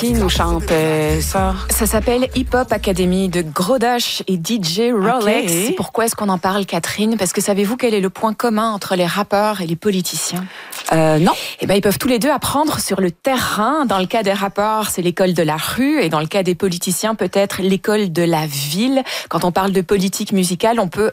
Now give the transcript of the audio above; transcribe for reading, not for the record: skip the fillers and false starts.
Qui nous chante ça? Ça s'appelle Hip Hop Academy de Gros Dash et DJ Rolex. Okay. Pourquoi est-ce qu'on en parle, Catherine? Parce que savez-vous quel est le point commun entre les rappeurs et les politiciens? Non. Eh ben, ils peuvent tous les deux apprendre sur le terrain. Dans le cas des rappeurs, c'est l'école de la rue, et dans le cas des politiciens, peut-être l'école de la ville. Quand on parle de politique musicale, on peut